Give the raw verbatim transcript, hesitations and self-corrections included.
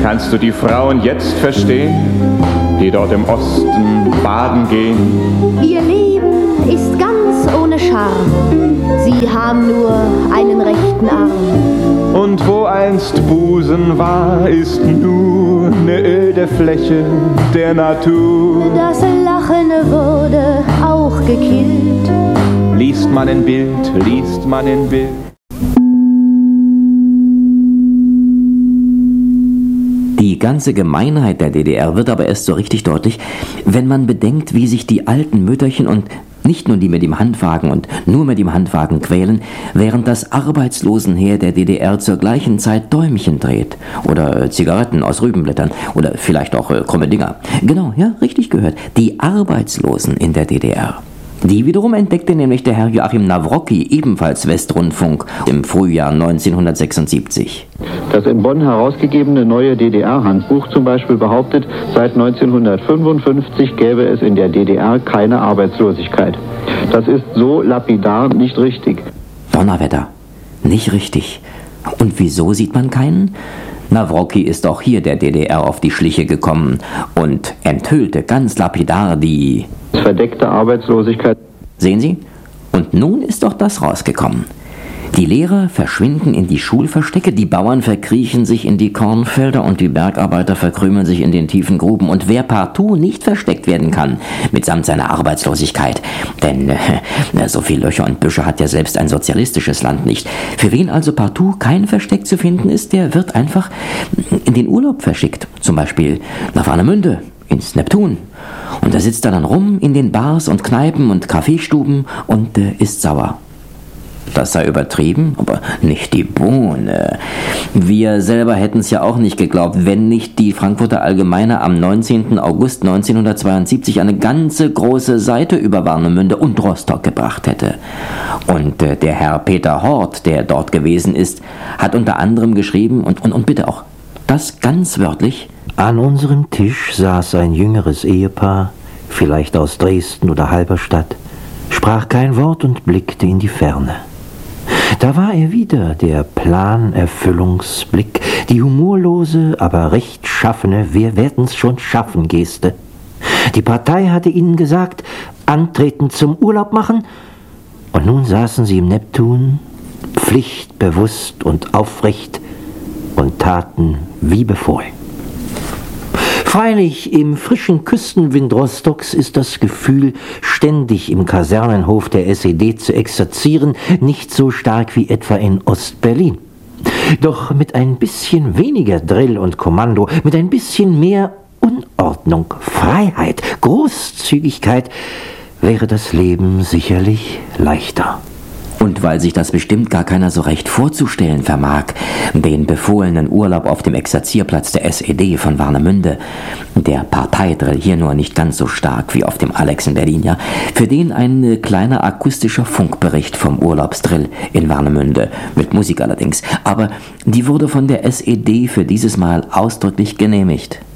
Kannst du die Frauen jetzt verstehen, die dort im Osten baden gehen? Ihr Leben ist ganz ohne Charme. Sie haben nur einen rechten Arm. Und wo einst Busen war, ist nur eine öde Fläche der Natur. Das Lachen wurde auch gekillt. Liest man ein Bild, liest man ein Bild. Die ganze Gemeinheit der D D R wird aber erst so richtig deutlich, wenn man bedenkt, wie sich die alten Mütterchen und nicht nur die mit dem Handwagen und nur mit dem Handwagen quälen, während das Arbeitslosenheer der D D R zur gleichen Zeit Däumchen dreht. Oder Zigaretten aus Rübenblättern. Oder vielleicht auch äh, krumme Dinger. Genau, ja, richtig gehört. Die Arbeitslosen in der D D R. Die wiederum entdeckte nämlich der Herr Joachim Nawrocki, ebenfalls Westrundfunk, im Frühjahr neunzehnhundertsechsundsiebzig. Das in Bonn herausgegebene neue D D R-Handbuch zum Beispiel behauptet, seit neunzehnhundertfünfundfünfzig gäbe es in der D D R keine Arbeitslosigkeit. Das ist so lapidar nicht richtig. Donnerwetter, nicht richtig. Und wieso sieht man keinen? Nawrocki ist auch hier der D D R auf die Schliche gekommen und enthüllte ganz lapidar die verdeckte Arbeitslosigkeit. Sehen Sie? Und nun ist doch das rausgekommen. Die Lehrer verschwinden in die Schulverstecke, die Bauern verkriechen sich in die Kornfelder und die Bergarbeiter verkrümeln sich in den tiefen Gruben. Und wer partout nicht versteckt werden kann, mitsamt seiner Arbeitslosigkeit, denn äh, so viel Löcher und Büsche hat ja selbst ein sozialistisches Land nicht. Für wen also partout kein Versteck zu finden ist, der wird einfach in den Urlaub verschickt. Zum Beispiel nach Warnemünde, ins Neptun. Und da sitzt er dann rum in den Bars und Kneipen und Kaffeestuben und äh, ist sauer. Das sei übertrieben, aber nicht die Bohne. Wir selber hätten es ja auch nicht geglaubt, wenn nicht die Frankfurter Allgemeine am neunzehnten August neunzehnhundertzweiundsiebzig eine ganze große Seite über Warnemünde und Rostock gebracht hätte. Und äh, der Herr Peter Hort, der dort gewesen ist, hat unter anderem geschrieben, und, und, und bitte auch das ganz wörtlich: An unserem Tisch saß ein jüngeres Ehepaar, vielleicht aus Dresden oder Halberstadt, sprach kein Wort und blickte in die Ferne. Da war er wieder, der Planerfüllungsblick, die humorlose, aber rechtschaffene Wir werden's schon schaffen Geste. Die Partei hatte ihnen gesagt, antreten zum Urlaub machen, und nun saßen sie im Neptun, pflichtbewusst und aufrecht, und taten wie befohlen. Freilich, im frischen Küstenwind Rostocks ist das Gefühl, ständig im Kasernenhof der S E D zu exerzieren, nicht so stark wie etwa in Ost-Berlin. Doch mit ein bisschen weniger Drill und Kommando, mit ein bisschen mehr Unordnung, Freiheit, Großzügigkeit wäre das Leben sicherlich leichter. Und weil sich das bestimmt gar keiner so recht vorzustellen vermag, den befohlenen Urlaub auf dem Exerzierplatz der S E D von Warnemünde, der Parteidrill hier nur nicht ganz so stark wie auf dem Alex in Berlin, ja, für den ein kleiner akustischer Funkbericht vom Urlaubsdrill in Warnemünde, mit Musik allerdings, aber die wurde von der S E D für dieses Mal ausdrücklich genehmigt.